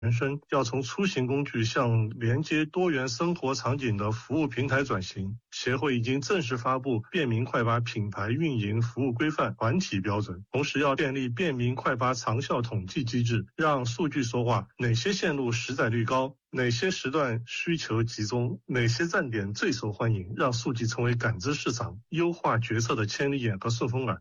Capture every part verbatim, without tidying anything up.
人生要从出行工具向连接多元生活场景的服务平台转型。协会已经正式发布便民快拔品牌运营服务规范团体标准，同时要建立便民快拔长效统计机制，让数据说话，哪些线路实载率高，哪些时段需求集中，哪些站点最受欢迎，让数据成为感知市场、优化决策的千里眼和顺风耳。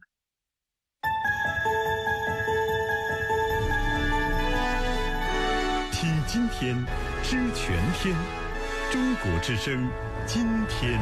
听今天，知全天，中国之声，今天。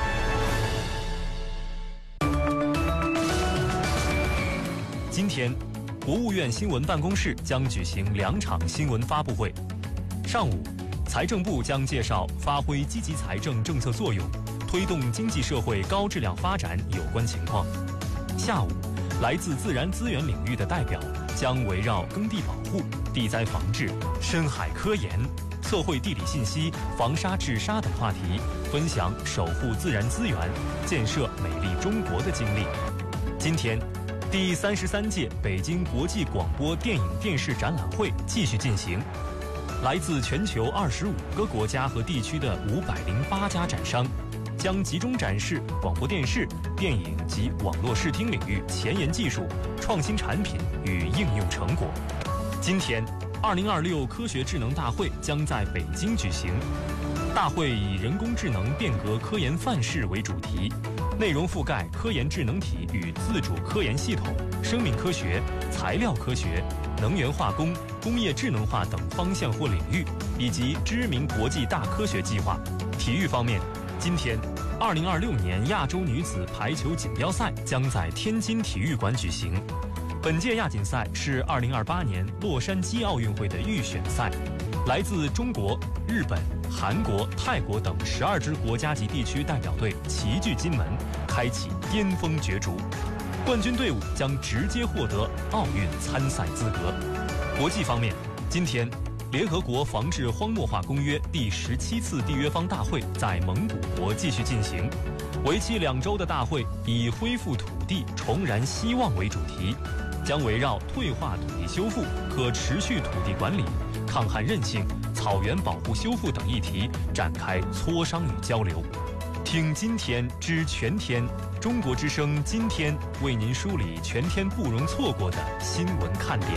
今天，国务院新闻办公室将举行两场新闻发布会。上午，财政部将介绍发挥积极财政政策作用，推动经济社会高质量发展有关情况。下午，来自自然资源领域的代表将围绕耕地保护、地灾防治、深海科研、测绘地理信息、防沙治沙等话题，分享守护自然资源、建设美丽中国的经历。今天，第三十三届北京国际广播电影电视展览会继续进行，来自全球二十五个国家和地区的五百零八家展商，将集中展示广播电视、电影及网络视听领域前沿技术、创新产品与应用成果。今天，二零二六科学智能大会将在北京举行。大会以人工智能变革科研范式为主题，内容覆盖科研智能体与自主科研系统、生命科学、材料科学、能源化工、工业智能化等方向或领域，以及知名国际大科学计划。体育方面，今天，二零二六年亚洲女子排球锦标赛将在天津体育馆举行。本届亚锦赛是二零二八年洛杉矶奥运会的预选赛，来自中国、日本、韩国、泰国等十二支国家级地区代表队齐聚金门，开启巅峰角逐。冠军队伍将直接获得奥运参赛资格。国际方面，今天，联合国防治荒漠化公约第十七次缔约方大会在蒙古国继续进行。为期两周的大会以恢复土地、重燃希望为主题，将围绕退化土地修复、可持续土地管理、抗旱韧性、草原保护修复等议题展开磋商与交流。听今天知全天，中国之声今天为您梳理全天不容错过的新闻看点。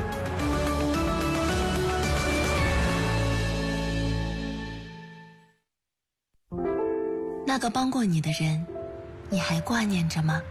那个帮过你的人，你还挂念着吗？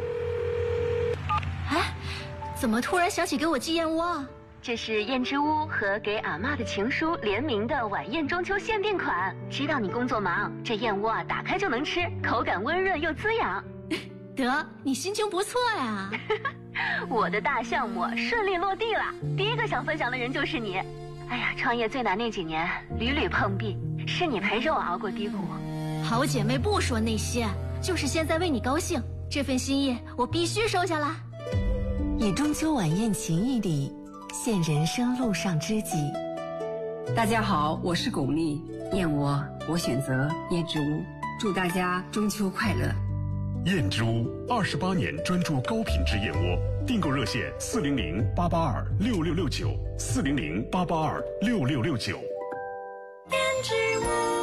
哎，怎么突然想起给我寄燕窝啊？ 这是燕之屋和给阿嬷的情书联名的晚宴中秋限定款。知道你工作忙，这燕窝啊打开就能吃，口感温润又滋养。 得，你心情不错呀。 我的大项目顺利落地了，第一个想分享的人就是你。哎呀，创业最难那几年屡屡碰壁，是你陪着我熬过低谷。 好姐妹不说那些，就是现在为你高兴，这份心意我必须收下啦。 以中秋晚宴情谊礼，献人生路上知己。 大家好，我是巩俐，燕窝我选择燕之屋，祝大家中秋快乐。 燕之屋二十八年专注高品质燕窝，订购热线四零零八八二六六六九四零零八八二六六六九。 燕之屋。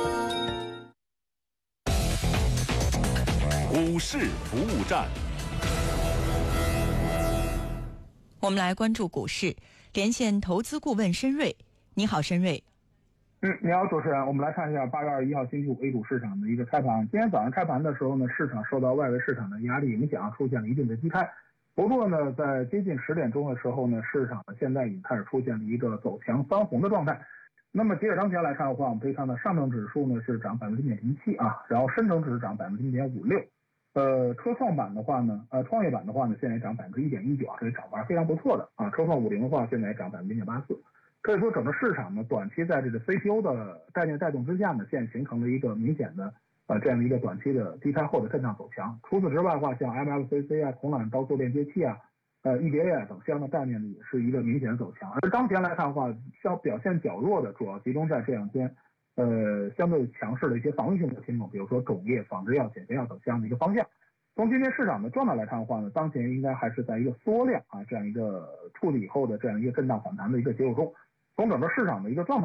股市服务站。 我们来关注股市，连线投资顾问申瑞。你好，申瑞。 嗯，你好，主持人。我们来看一下八月二十一号星期五 A 股市场的一个开盘。今天早上开盘的时候呢，市场受到外围市场的压力影响，出现了一定的低开。不过呢，在接近十点钟的时候呢，市场现在已经开始出现了一个走强翻红的状态。那么截止当前来看的话，我们可以看到上证指数呢是涨百分之零点零七啊，然后深成指涨百分之零点五六。呃，科创板的话呢，呃，创业板的话呢，现在涨百分之一点一九，这个涨幅非常不错的啊。科创五零的话，现在涨百分之零点八四。可以说，整个市场呢，短期在这个 C P O 的概念带动之下呢，现在形成了一个明显的呃这样的一个短期的低开后的震荡走强。除此之外的话，像 M L C C 啊、铜缆高速链接器啊、呃 E D A 啊等相关的概念呢，也是一个明显的走强。而当前来看的话，相表现较弱的，主要集中在这两天。呃，相对强势的一些防御性的品种，比如说种业、仿制药、减肥药等这样的一个方向。从今天市场的状态来看的话呢，当前应该还是在一个缩量啊这样一个处理以后的这样一个震荡反弹的一个结构中。 从整个市场的一个状态